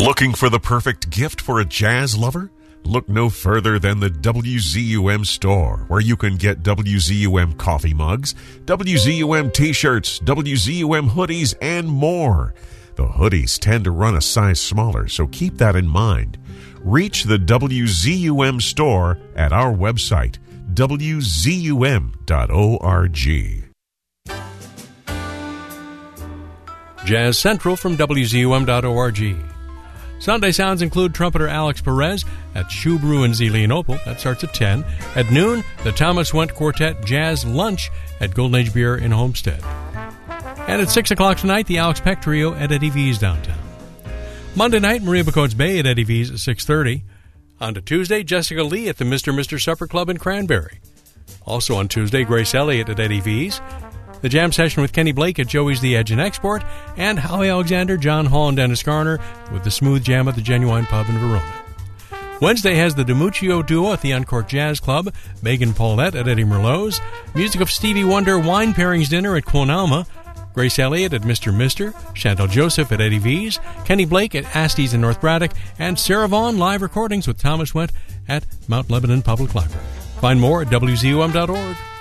Looking for the perfect gift for a jazz lover? Look no further than the WZUM store, where you can get WZUM coffee mugs, WZUM t-shirts, WZUM hoodies, and more. The hoodies tend to run a size smaller, so keep that in mind. Reach the WZUM store at our website, wzum.org. Jazz Central from WZUM.org. Sunday sounds include trumpeter Alex Perez at Shoe Brew in Zelienople. That starts at 10. At noon, the Thomas Went Quartet Jazz Lunch at Golden Age Beer in Homestead. And at 6 o'clock tonight, the Alex Peck Trio at Eddie V's downtown. Monday night, Maria Bacotes Bay at Eddie V's at 6:30. On to Tuesday, Jessica Lee at the Mr. Supper Club in Cranberry. Also on Tuesday, Grace Elliott at Eddie V's. The jam session with Kenny Blake at Joey's The Edge and Export, and Howie Alexander, John Hall, and Dennis Garner with the Smooth Jam at the Genuine Pub in Verona. Wednesday has the DiMuccio Duo at the Uncork Jazz Club, Megan Paulette at Eddie Merlot's, music of Stevie Wonder Wine Pairings Dinner at Quon Alma, Grace Elliott at Mr. Chantal Joseph at Eddie V's, Kenny Blake at Asties in North Braddock, and Sarah Vaughan live recordings with Thomas Went at Mount Lebanon Public Library. Find more at WZUM.org.